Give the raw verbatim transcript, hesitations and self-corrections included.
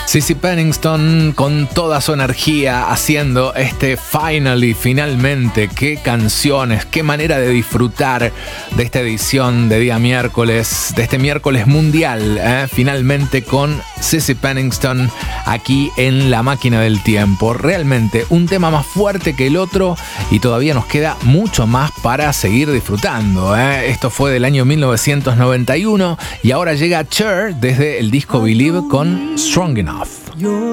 Cissy Penningston con toda su energía haciendo este Finally, finalmente. Qué canciones, qué manera de disfrutar de esta edición de día miércoles, de este miércoles mundial, ¿eh? Finalmente con Cissy Penningston aquí en La Máquina del Tiempo. Realmente un tema más fuerte que el otro y todavía nos queda mucho más para seguir disfrutando, ¿eh? Esto fue del año mil novecientos noventa y uno y ahora llega Cher desde el disco Believe con Strong Enough.